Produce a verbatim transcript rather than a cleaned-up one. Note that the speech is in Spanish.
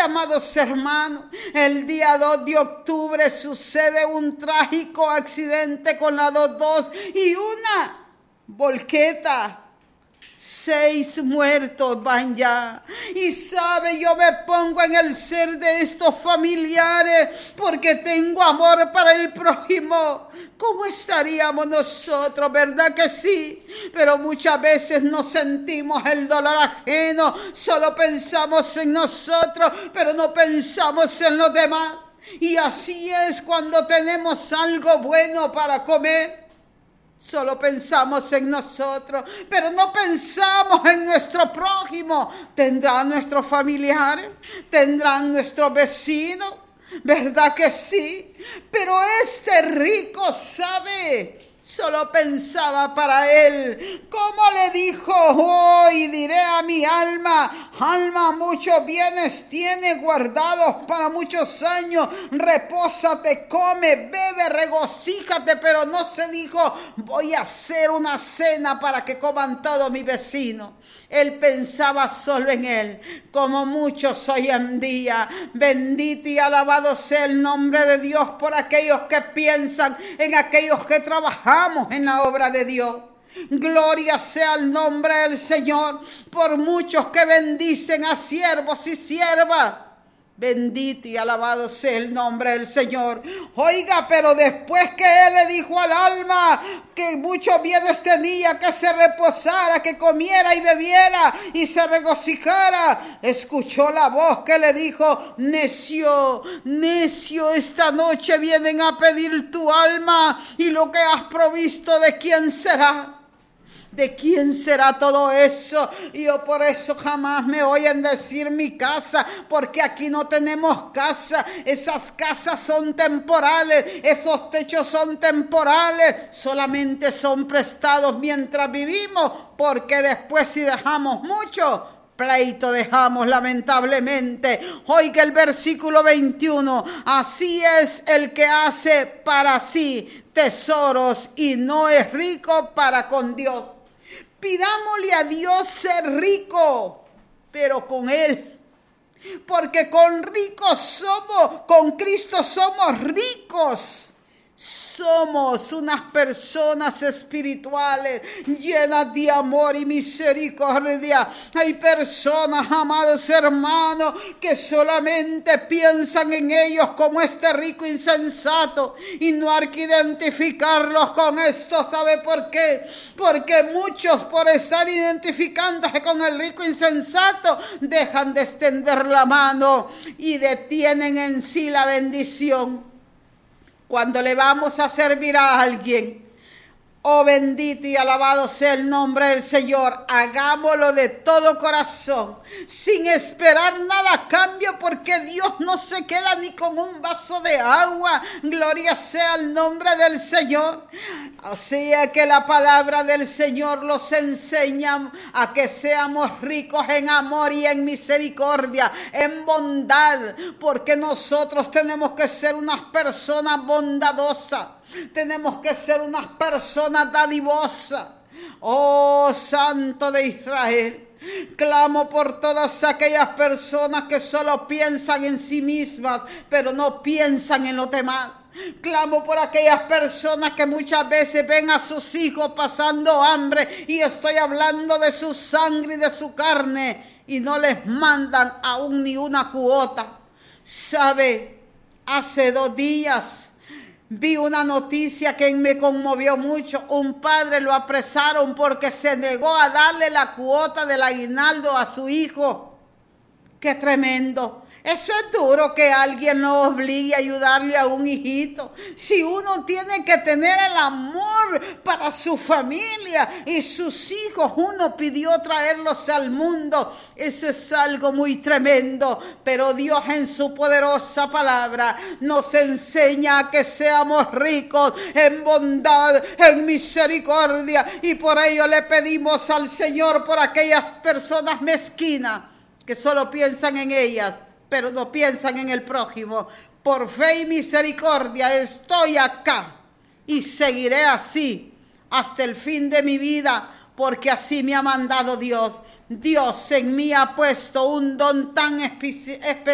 amados hermanos, el día dos de octubre sucede un trágico accidente con la dos dos y una volqueta. Seis muertos van ya. Y sabe, yo me pongo en el ser de estos familiares porque tengo amor para el prójimo. ¿Cómo estaríamos nosotros? ¿Verdad que sí? Pero muchas veces no sentimos el dolor ajeno. Solo pensamos en nosotros, pero no pensamos en los demás. Y así es cuando tenemos algo bueno para comer. Solo pensamos en nosotros, pero no pensamos en nuestro prójimo. ¿Tendrán nuestros familiares? ¿Tendrán nuestros vecinos? ¿Verdad que sí? Pero este rico, ¿sabe? Solo pensaba para él. ¿Cómo le dijo hoy? Diré a mi alma, alma, muchos bienes tiene guardados para muchos años. Repósate, come, bebe, regocíjate. Pero no se dijo, voy a hacer una cena para que coman todos mis vecinos. Él pensaba solo en él, como muchos hoy en día. Bendito y alabado sea el nombre de Dios por aquellos que piensan en aquellos que trabajamos en la obra de Dios. Gloria sea el nombre del Señor por muchos que bendicen a siervos y siervas. Bendito y alabado sea el nombre del Señor. Oiga, pero después que él le dijo al alma que muchos bienes tenía, que se reposara, que comiera y bebiera y se regocijara, escuchó la voz que le dijo, necio, necio, esta noche vienen a pedir tu alma y lo que has provisto, ¿de quién será? ¿De quién será todo eso? Y yo por eso jamás me oyen decir mi casa, porque aquí no tenemos casa. Esas casas son temporales, esos techos son temporales, solamente son prestados mientras vivimos, porque después si dejamos mucho, pleito dejamos lamentablemente. Oiga el versículo veintiuno, así es el que hace para sí tesoros y no es rico para con Dios. Pidámosle a Dios ser rico, pero con Él. Porque con ricos somos, con Cristo somos ricos. Somos unas personas espirituales llenas de amor y misericordia. Hay personas, amados hermanos, que solamente piensan en ellos como este rico insensato y no hay que identificarlos con esto. ¿Sabe por qué? Porque muchos, por estar identificándose con el rico insensato, dejan de extender la mano y detienen en sí la bendición. Cuando le vamos a servir a alguien, oh bendito y alabado sea el nombre del Señor, hagámoslo de todo corazón, sin esperar nada a cambio, porque Dios no se queda ni con un vaso de agua. Gloria sea el nombre del Señor. Así es que la palabra del Señor los enseña a que seamos ricos en amor y en misericordia, en bondad, porque nosotros tenemos que ser unas personas bondadosas. Tenemos que ser unas personas dadivosas. Oh, Santo de Israel, clamo por todas aquellas personas que solo piensan en sí mismas, pero no piensan en los demás. Clamo por aquellas personas que muchas veces ven a sus hijos pasando hambre, y estoy hablando de su sangre y de su carne, y no les mandan aún ni una cuota. ¿Sabe? Hace dos días vi una noticia que me conmovió mucho. Un padre lo apresaron porque se negó a darle la cuota del aguinaldo a su hijo. ¡Qué tremendo! Eso es duro, que alguien lo obligue a ayudarle a un hijito. Si uno tiene que tener el amor para su familia y sus hijos, uno pidió traerlos al mundo. Eso es algo muy tremendo. Pero Dios en su poderosa palabra nos enseña a que seamos ricos en bondad, en misericordia. Y por ello le pedimos al Señor por aquellas personas mezquinas que solo piensan en ellas, pero no piensan en el prójimo. Por fe y misericordia estoy acá y seguiré así hasta el fin de mi vida, porque así me ha mandado Dios. Dios en mí ha puesto un don tan especial